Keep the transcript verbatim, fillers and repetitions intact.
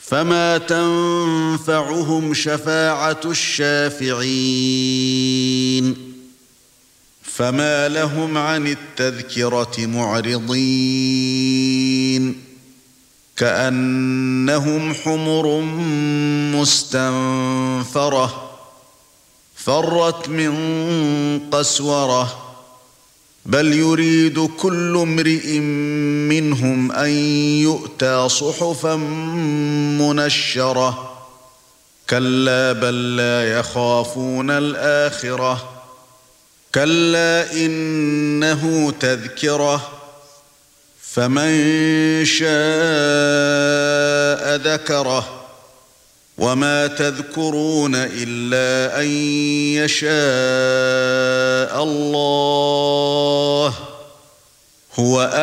فما تنفعهم شفاعة الشافعين فما لهم عن التذكرة معرضين كأنهم حمر مستنفرة فرت من قسورة بل يريد كل امرئ منهم أن يؤتى صحفا منشرة كلا بل لا يخافون الآخرة كلا إنه تذكرة فمن شاء ذكره وما تذكرون إلا أن يشاء الله هو